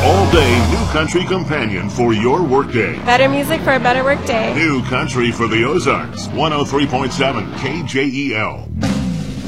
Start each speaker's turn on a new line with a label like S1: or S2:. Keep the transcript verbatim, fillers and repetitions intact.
S1: all-day New Country companion for your workday.
S2: Better music for a better workday.
S1: New Country for the Ozarks, one oh three point seven K J E L.